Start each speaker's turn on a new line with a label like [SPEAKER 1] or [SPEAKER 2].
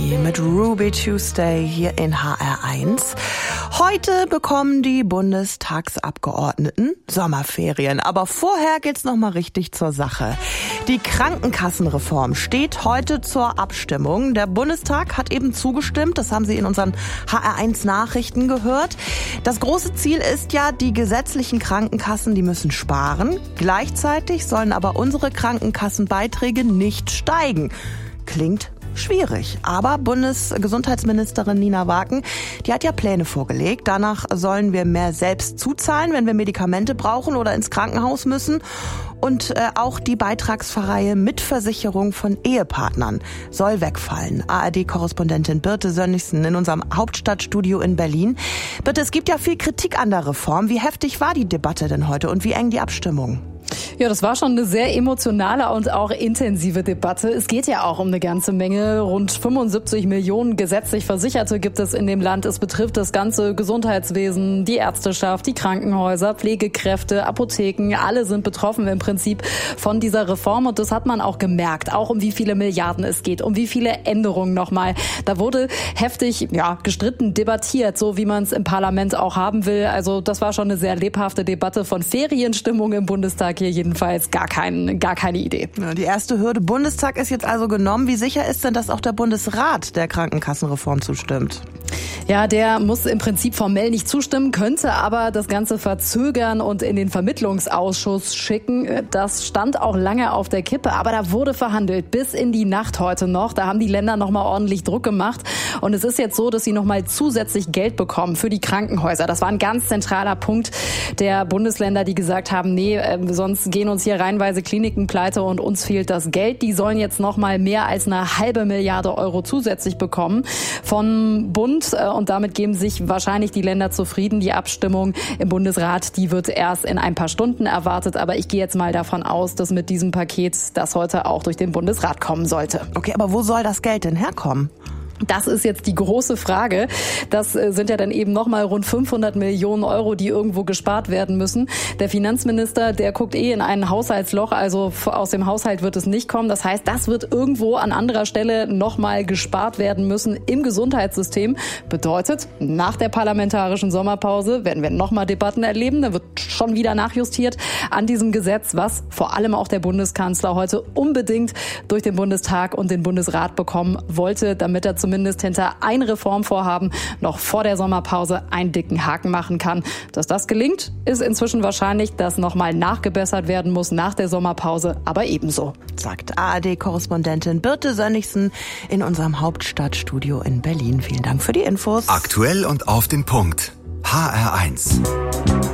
[SPEAKER 1] Lee mit Ruby Tuesday hier in HR1. Heute bekommen die Bundestagsabgeordneten Sommerferien. Aber vorher geht's noch mal richtig zur Sache. Die Krankenkassenreform steht heute zur Abstimmung. Der Bundestag hat eben zugestimmt. Das haben Sie in unseren HR1 Nachrichten gehört. Das große Ziel ist ja, die gesetzlichen Krankenkassen, die müssen sparen. Gleichzeitig sollen aber unsere Krankenkassenbeiträge nicht steigen. Klingt schwierig. Aber Bundesgesundheitsministerin Nina Waken, die hat ja Pläne vorgelegt. Danach sollen wir mehr selbst zuzahlen, wenn wir Medikamente brauchen oder ins Krankenhaus müssen. Und auch die Beitragsverreihe Mitversicherung von Ehepartnern soll wegfallen. ARD-Korrespondentin Birte Sönnigsen in unserem Hauptstadtstudio in Berlin. Birte, es gibt ja viel Kritik an der Reform. Wie heftig war die Debatte denn heute und wie eng die Abstimmung?
[SPEAKER 2] Ja, das war schon eine sehr emotionale und auch intensive Debatte. Es geht ja auch um eine ganze Menge. Rund 75 Millionen gesetzlich Versicherte gibt es in dem Land. Es betrifft das ganze Gesundheitswesen, die Ärzteschaft, die Krankenhäuser, Pflegekräfte, Apotheken. Alle sind betroffen im Prinzip von dieser Reform. Und das hat man auch gemerkt, auch um wie viele Milliarden es geht, um wie viele Änderungen nochmal. Da wurde heftig gestritten, debattiert, so wie man es im Parlament auch haben will. Also das war schon eine sehr lebhafte Debatte, von Ferienstimmung im Bundestag hier jedenfalls gar keine Idee.
[SPEAKER 1] Ja, die erste Hürde Bundestag ist jetzt also genommen. Wie sicher ist denn, dass auch der Bundesrat der Krankenkassenreform zustimmt?
[SPEAKER 2] Ja, der muss im Prinzip formell nicht zustimmen, könnte aber das Ganze verzögern und in den Vermittlungsausschuss schicken. Das stand auch lange auf der Kippe, aber da wurde verhandelt bis in die Nacht heute noch. Da haben die Länder noch mal ordentlich Druck gemacht und es ist jetzt so, dass sie noch mal zusätzlich Geld bekommen für die Krankenhäuser. Das war ein ganz zentraler Punkt der Bundesländer, die gesagt haben, nee, sonst gehen uns hier reihenweise Kliniken pleite und uns fehlt das Geld. Die sollen jetzt noch mal mehr als 1,5 Milliarde Euro zusätzlich bekommen vom Bund. Und damit geben sich wahrscheinlich die Länder zufrieden. Die Abstimmung im Bundesrat, die wird erst in ein paar Stunden erwartet. Aber ich gehe jetzt mal davon aus, dass mit diesem Paket das heute auch durch den Bundesrat kommen sollte.
[SPEAKER 1] Okay, aber wo soll das Geld denn herkommen?
[SPEAKER 2] Das ist jetzt die große Frage. Das sind ja dann eben nochmal rund 500 Millionen Euro, die irgendwo gespart werden müssen. Der Finanzminister, der guckt in ein Haushaltsloch, also aus dem Haushalt wird es nicht kommen. Das heißt, das wird irgendwo an anderer Stelle nochmal gespart werden müssen im Gesundheitssystem. Bedeutet, nach der parlamentarischen Sommerpause werden wir nochmal Debatten erleben. Da wird schon wieder nachjustiert an diesem Gesetz, was vor allem auch der Bundeskanzler heute unbedingt durch den Bundestag und den Bundesrat bekommen wollte, damit er zumindest hinter ein Reformvorhaben noch vor der Sommerpause einen dicken Haken machen kann. Dass das gelingt, ist inzwischen wahrscheinlich, dass nochmal nachgebessert werden muss nach der Sommerpause, aber ebenso.
[SPEAKER 1] Sagt ARD-Korrespondentin Birte Sönnigsen in unserem Hauptstadtstudio in Berlin. Vielen Dank für die Infos.
[SPEAKER 3] Aktuell und auf den Punkt. HR1.